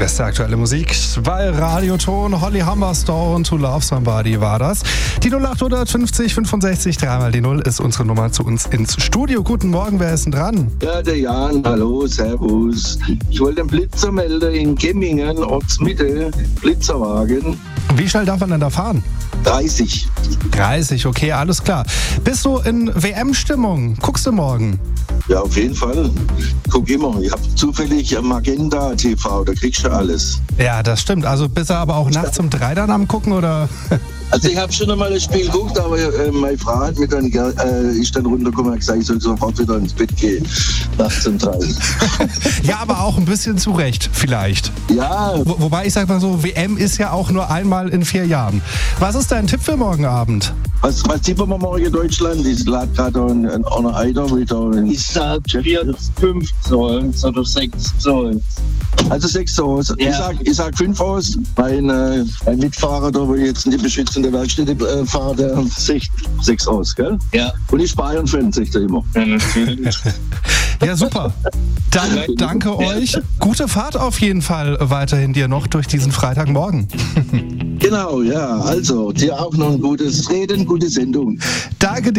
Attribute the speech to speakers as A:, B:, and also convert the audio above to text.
A: beste aktuelle Musik bei Radioton. Holly Humberstone, To Love Somebody war das. Die 0850 65 3 die 0 ist unsere Nummer zu uns ins Studio. Guten Morgen, wer ist denn dran?
B: Ja, der Jan, hallo, servus. Ich wollte einen Blitzer melden in Gemmingen, Ortsmitte, Blitzerwagen.
A: Wie schnell darf man denn da fahren?
B: 30.
A: 30, okay, alles klar. Bist du in WM-Stimmung? Guckst du morgen?
B: Ja, auf jeden Fall. Guck immer. Ich habe zufällig Magenta TV, da kriegst du alles.
A: Ja, das stimmt. Also bist du aber auch nachts um 3 dann am Gucken, oder?
B: Also ich habe schon einmal das Spiel geguckt, aber meine Frau hat mir dann, ist dann runtergekommen und gesagt, ich soll sofort wieder ins Bett gehen. Nachts um 3.
A: Ja, aber auch ein bisschen zu Recht, vielleicht.
B: Ja.
A: Wobei ich sag mal so, WM ist ja auch nur einmal in 4 Jahren. Was ist dein Tipp für morgen Abend?
B: Was tippen wir morgen in Deutschland? Ich lade gerade eine Eider wieder.
C: Ich sag 4, 5 Zoll oder 6 Zoll.
B: Also 6 aus.
C: Ja.
B: Ich sag 5 aus. Mein Mitfahrer, da wo ich jetzt in die beschützende Werkstätte fahre, der 6 aus, gell?
C: Ja.
B: Und ich Bayern-Fan, sagt er immer.
C: Ja, natürlich.
A: Ja, super. Dann danke euch. Gute Fahrt auf jeden Fall weiterhin dir noch durch diesen Freitagmorgen.
B: Genau, ja. Also, dir auch noch ein gutes Reden, gute Sendung.
A: Danke dir.